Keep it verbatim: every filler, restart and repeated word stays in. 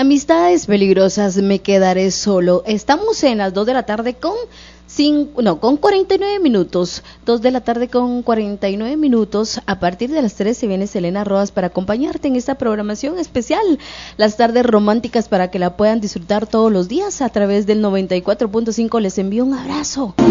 Amistades peligrosas, me quedaré solo. Estamos en las dos de la tarde con cinco, no, con cuarenta y nueve minutos. dos de la tarde con cuarenta y nueve minutos. A partir de las tres se viene Selena Rodas para acompañarte en esta programación especial. Las tardes románticas para que la puedan disfrutar todos los días a través del noventa y cuatro punto cinco. Les envío un abrazo.